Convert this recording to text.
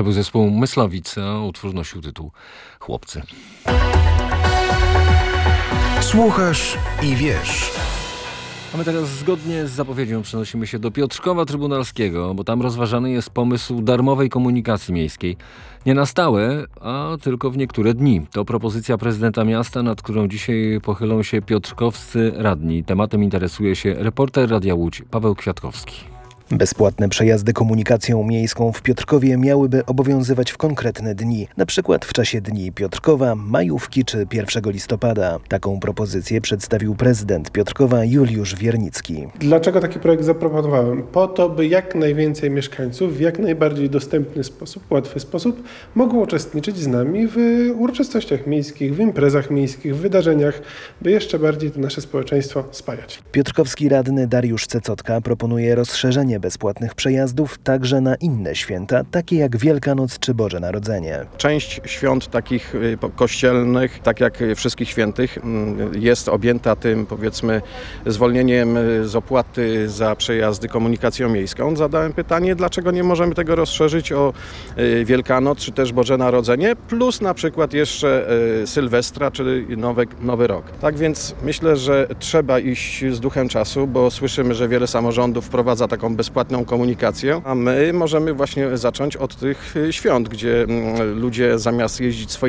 To był zespół Myslowic, a utwór nosił tytuł Chłopcy. Słuchasz i wiesz. A my teraz zgodnie z zapowiedzią przenosimy się do Piotrkowa Trybunalskiego, bo tam rozważany jest pomysł darmowej komunikacji miejskiej. Nie na stałe, a tylko w niektóre dni. To propozycja prezydenta miasta, nad którą dzisiaj pochylą się piotrkowscy radni. Tematem interesuje się reporter Radia Łódź Paweł Kwiatkowski. Bezpłatne przejazdy komunikacją miejską w Piotrkowie miałyby obowiązywać w konkretne dni, na przykład w czasie Dni Piotrkowa, majówki czy 1 listopada. Taką propozycję przedstawił prezydent Piotrkowa Juliusz Wiernicki. Dlaczego taki projekt zaproponowałem? Po to, by jak najwięcej mieszkańców w jak najbardziej dostępny sposób, łatwy sposób mogło uczestniczyć z nami w uroczystościach miejskich, w imprezach miejskich, w wydarzeniach, by jeszcze bardziej to nasze społeczeństwo spajać. Piotrkowski radny Dariusz Cecotka proponuje rozszerzenie bezpłatnych przejazdów także na inne święta, takie jak Wielkanoc czy Boże Narodzenie. Część świąt takich kościelnych, tak jak Wszystkich Świętych, jest objęta tym, powiedzmy, zwolnieniem z opłaty za przejazdy komunikacją miejską. Zadałem pytanie, dlaczego nie możemy tego rozszerzyć o Wielkanoc czy też Boże Narodzenie, plus na przykład jeszcze Sylwestra czy Nowy Rok. Tak więc myślę, że trzeba iść z duchem czasu, bo słyszymy, że wiele samorządów wprowadza taką bezpłatną komunikację, a my możemy właśnie zacząć od tych świąt, gdzie ludzie zamiast jeździć swoimi